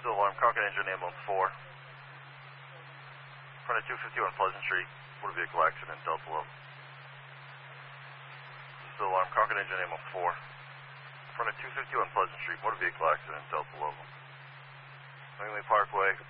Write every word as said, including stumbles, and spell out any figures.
Still alarm, Concord engine ambulance four. Front of two fifty-one Pleasant Street, motor vehicle accident, Delta Level. Still alarm, Concord engine ambulance four. Front of two fifty-one Pleasant Street, motor vehicle accident, Delta Level. Langley Parkway,